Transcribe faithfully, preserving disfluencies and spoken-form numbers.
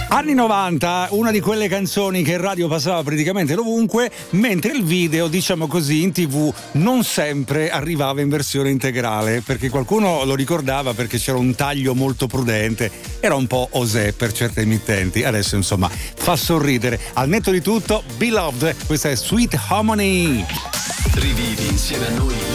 Anni novanta, una di quelle canzoni che in radio passava praticamente dovunque, mentre il video, diciamo così, in tv non sempre arrivava in versione integrale, perché qualcuno lo ricordava perché c'era un taglio molto prudente, era un po' osè per certe emittenti. Adesso insomma fa sorridere. Al netto di tutto, Beloved, questa è Sweet Harmony. Rivivi insieme a noi